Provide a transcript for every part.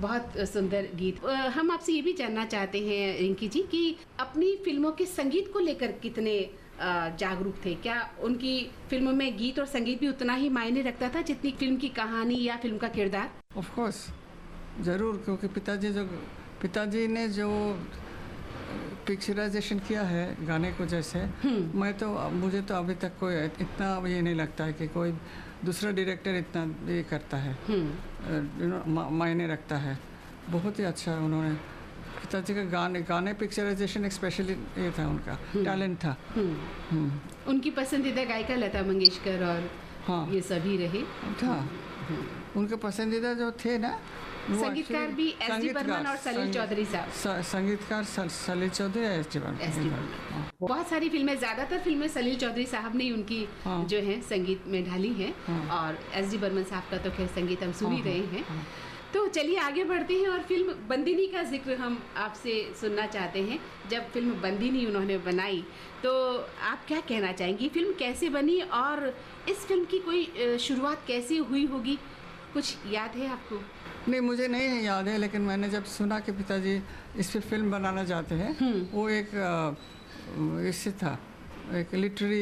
बहुत सुंदर गीत। हम आपसे ये भी जानना चाहते हैं रिंकी जी कि अपनी फिल्मों के संगीत को लेकर कितने जागरूक थे। क्या उनकी फिल्मों में गीत और संगीत भी उतना ही मायने रखता था जितनी फिल्म की कहानी या फिल्म का किरदार? ऑफ कोर्स ज़रूर, क्योंकि पिताजी ने जो पिक्चराइजेशन किया है गाने को, जैसे मुझे तो अभी तक कोई इतना ये नहीं लगता है कि कोई दूसरा डायरेक्टर इतना ये करता है, मायने रखता है। बहुत ही अच्छा उन्होंने पिताजी का गाने पिक्चराइजेशन स्पेशली ये था, उनका टैलेंट था। उनकी पसंदीदा गायिका लता मंगेशकर और हाँ ये सभी रहे था। उनके पसंदीदा जो थे ना, संगीतकार भी एस.डी. बर्मन और सलील चौधरी साहब। संगीतकार सलील चौधरी, एस.डी. बर्मन। बहुत सारी फिल्में, ज्यादातर फिल्में सलील चौधरी साहब ने उनकी जो है संगीत में ढाली हैं। और एस.डी. बर्मन साहब का तो खैर संगीत हम सुन ही रहे हैं। तो चलिए आगे बढ़ते हैं और फिल्म बंदिनी का जिक्र हम आपसे सुनना चाहते हैं। जब फिल्म बंदिनी उन्होंने बनाई तो आप क्या कहना चाहेंगी, फिल्म कैसे बनी और इस फिल्म की कोई शुरुआत कैसे हुई होगी, कुछ याद है आपको? नहीं, मुझे नहीं है याद है, लेकिन मैंने जब सुना कि पिताजी इस पर फिल्म बनाना चाहते हैं, वो एक इससे था, एक लिटरेरी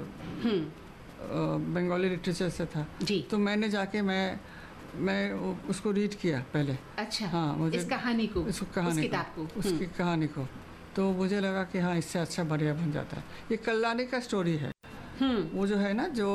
बंगाली लिटरेचर से था जी। तो मैंने जाके मैं उसको रीड किया पहले। अच्छा। हाँ, मुझे इस कहानी को, उस किताब को, उसकी कहानी को, तो मुझे लगा कि हाँ, इससे अच्छा बढ़िया बन जाता है। ये कल्याणी का स्टोरी है। वो जो है ना, जो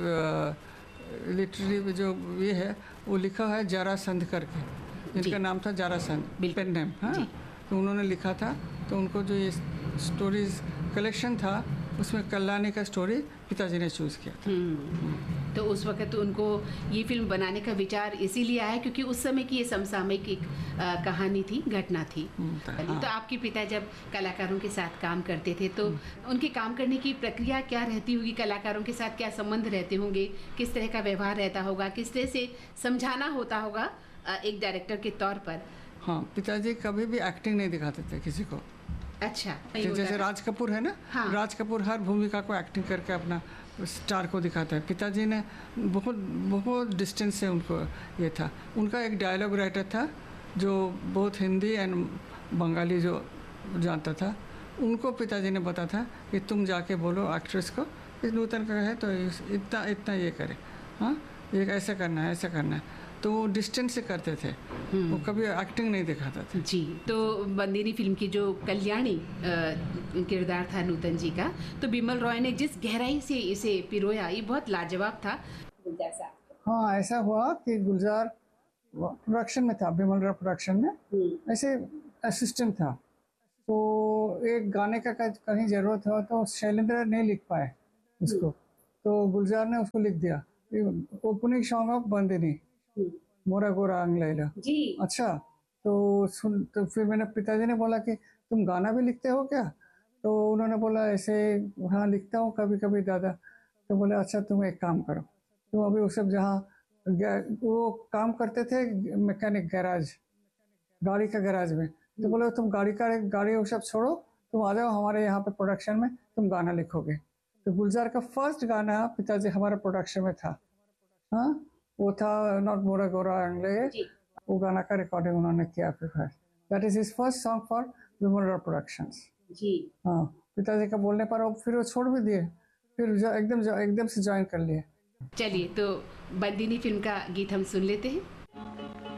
लिटरेरी जो ये है, वो लिखा है जरासंध करके, जिनका नाम था जरासंध, पेन नेम। हाँ, तो उन्होंने लिखा था, तो उनको जो ये स्टोरीज कलेक्शन था, उसमें कल्याणी का स्टोरी पिताजी ने चूज़ किया था। तो उस वक्त उनको ये फिल्म बनाने का विचार इसीलिए आया क्योंकि उस समय की ये समसामयिक एक कहानी थी, घटना थी। तो आपके पिता जब कलाकारों के साथ काम करते थे तो उनके काम करने की प्रक्रिया क्या रहती होगी, कलाकारों के साथ क्या संबंध रहते होंगे, किस तरह का व्यवहार रहता होगा, किस तरह से समझाना होता होगा एक डायरेक्टर के तौर पर? हाँ, पिताजी कभी भी एक्टिंग नहीं दिखाते थे किसी को। अच्छा। जैसे राज कपूर है ना, हाँ। राज कपूर हर भूमिका को एक्टिंग करके अपना स्टार को दिखाता है। पिताजी ने बहुत डिस्टेंस से उनको ये था। उनका एक डायलॉग राइटर था जो बहुत हिंदी एंड बंगाली जो जानता था, उनको पिताजी ने बताया था कि तुम जाके बोलो एक्ट्रेस को, इस नूतन का है तो इतना इतना ये करे, हाँ ये ऐसा करना है, ऐसा करना है। तो वो डिस्टेंस से करते थे, वो कभी एक्टिंग नहीं दिखाता था। जी। तो बंदिनी फिल्म की जो कल्याणी किरदार था नूतन जी का, तो बिमल रॉय ने जिस गहराई से इसे पिरोया, ये बहुत लाजवाब था। हाँ, ऐसा हुआ कि गुलजार प्रोडक्शन में था, बिमल रॉय प्रोडक्शन में ऐसे असिस्टेंट था। तो एक गाने का कहीं जरूरत हो तो शैलेंद्र नहीं लिख पाए उसको, तो गुलजार ने उसको लिख दिया, ओपनिंग सॉन्ग ऑफ बंदिनी, मोरा गोरा अंगलैला जी। अच्छा, तो फिर मैंने पिताजी ने बोला कि तुम गाना भी लिखते हो क्या? तो उन्होंने बोला ऐसे हाँ लिखता हूँ कभी कभी दादा। तो बोले अच्छा तुम एक काम करो, तुम अभी वो सब जहाँ वो काम करते थे मैकेनिक गैराज, गाड़ी का गैराज में, तो बोले तुम गाड़ी वो सब छोड़ो, तुम आ जाओ हमारे यहाँ पे प्रोडक्शन में, तुम गाना लिखोगे। तो गुलजार का फर्स्ट गाना पिताजी हमारे प्रोडक्शन में था। हाँ, वो था नॉट मोरा गोरा अंगले, वो गाना का रिकॉर्डिंग उन्होंने किया फिर। That is his first song for Vimal Roy productions जी। हाँ, पिताजी का बोलने पर फिर वो छोड़ भी दिए, फिर एकदम से ज्वाइन कर लिए। चलिए, तो बंदिनी फिल्म का गीत हम सुन लेते हैं।